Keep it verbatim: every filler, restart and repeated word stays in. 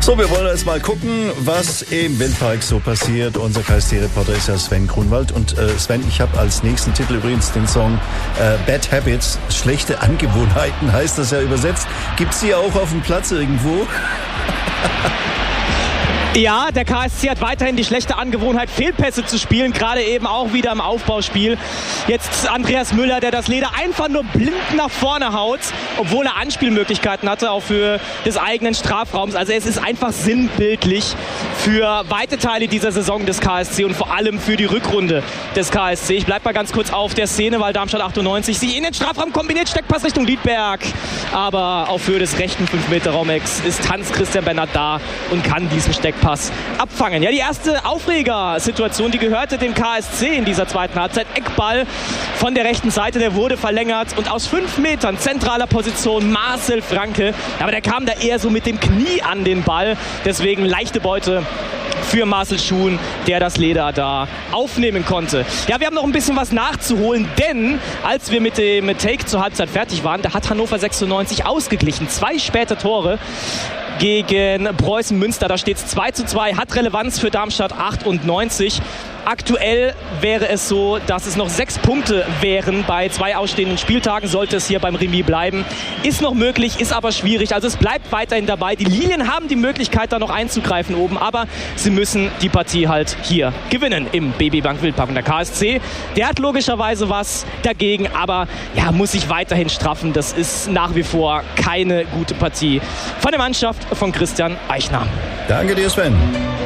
So, wir wollen jetzt mal gucken, was im Wildpark so passiert. Unser K S T-Reporter ist ja Sven Grunwald. Und äh, Sven, ich habe als nächsten Titel übrigens den Song äh, Bad Habits, schlechte Angewohnheiten heißt das ja übersetzt. Gibt's die auch auf dem Platz irgendwo? Ja, der K S C hat weiterhin die schlechte Angewohnheit, Fehlpässe zu spielen, gerade eben auch wieder im Aufbauspiel. Jetzt Andreas Müller, der das Leder einfach nur blind nach vorne haut, obwohl er Anspielmöglichkeiten hatte, auch für des eigenen Strafraums. Also es ist einfach sinnbildlich für weite Teile dieser Saison des K S C und vor allem für die Rückrunde des K S C. Ich bleibe mal ganz kurz auf der Szene, weil Darmstadt achtundneunzig sich in den Strafraum kombiniert, Steckpass Richtung Liedberg. Aber auf Höhe des rechten fünf Meter Raumex ist Hans-Christian Bernhard da und kann diesen Steckpass abfangen. Ja, die erste Aufreger-Situation, die gehörte dem K S C in dieser zweiten Halbzeit. Eckball von der rechten Seite, der wurde verlängert und aus fünf Metern zentraler Position Marcel Franke. Aber der kam da eher so mit dem Knie an den Ball. Deswegen leichte Beute für Marcel Schuhn, der das Leder da aufnehmen konnte. Ja, wir haben noch ein bisschen was nachzuholen, denn als wir mit dem Take zur Halbzeit fertig waren, da hat Hannover sechsundneunzig ausgeglichen. Zwei späte Tore gegen Preußen Münster, da steht es zwei zu zwei, hat Relevanz für Darmstadt achtundneunzig. Aktuell wäre es so, dass es noch sechs Punkte wären bei zwei ausstehenden Spieltagen, sollte es hier beim Remis bleiben. Ist noch möglich, ist aber schwierig, also es bleibt weiterhin dabei. Die Lilien haben die Möglichkeit, da noch einzugreifen oben, aber sie müssen die Partie halt hier gewinnen im B B Bank Wildpark. Und der K S C, der hat logischerweise was dagegen, aber ja, muss sich weiterhin straffen. Das ist nach wie vor keine gute Partie von der Mannschaft von Christian Eichner. Danke dir, Sven.